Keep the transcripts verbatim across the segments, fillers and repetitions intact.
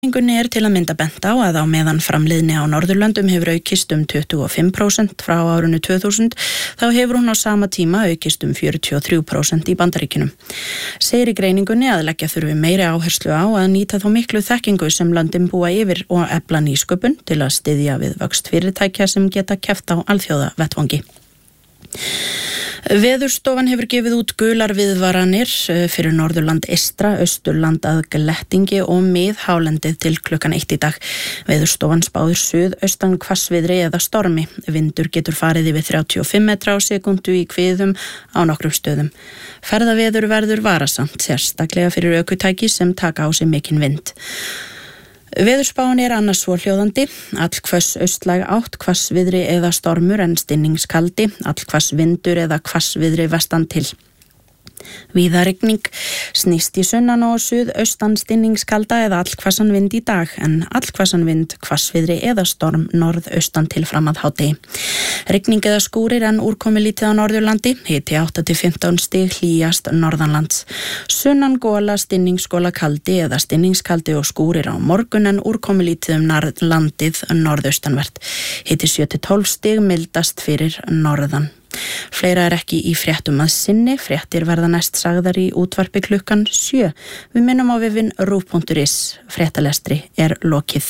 Greiningunni er til að mynda bent á að á meðan framleiðni á Norðurlöndum hefur aukist um tuttugu og fimm prósent frá árinu tvö þúsund, þá hefur hún á sama tíma aukist um fjörutíu og þrjú prósent í Bandaríkjunum. Segir í greiningunni að leggja þurfi meiri áherslu á að nýta þá miklu þekkingu sem löndin búa yfir og efla nýsköpun til að styðja við vöxt fyrirtækja sem geta keppt á alþjóðavettvangi. Veðurstofan hefur gefið út gular viðvaranir fyrir Norðurland eystra, Austurland að Glettingi og miðhálendið til klukkan eitt í dag. Veðurstofan spáir suðaustan hvassviðri eða stormi. Vindur getur farið yfir þrjátíu og fimm metra á sekúndu í kviðum á nokkrum stöðum. Ferðaveður verður varasamt, sérstaklega fyrir ökutæki sem taka á sig mikinn vind. Veðurspáin er annars svo hljóðandi, allhvass austlæg átt, hvassviðri eða stormur en stinningskaldi, allhvass vindur eða hvassviðri vestan til. Víða rigning, snýst í sunnan og suðaustan stinningskalda eða allhvassan vind í dag en allhvassan vind, hvassviðri eða storm norðaustan til fram að hádegi. Rigning eða skúrir en úrkomi lítið á Norðurlandi, hiti átta til fimmtán stig hlýjast norðanlands. Sunnan gola, stinningsgola kaldi eða stinningskaldi og skúrir á morgun en úrkomi lítið um landið norðaustanvert. Hiti sjö til tólf stig mildast fyrir norðan. Fleira er ekki í fréttum að sinni, fréttir verða næst sagðar í útvarpi klukkan sjö. Við minnum á vefinn rúv punktur is, fréttalestri er lokið.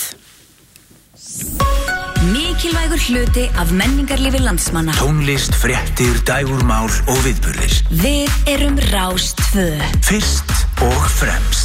Mikilvægur hluti af menningarlífi landsmanna. Tónlist, fréttir, dægurmál og viðburðir. Við erum Rás tvö. Fyrst og fremst.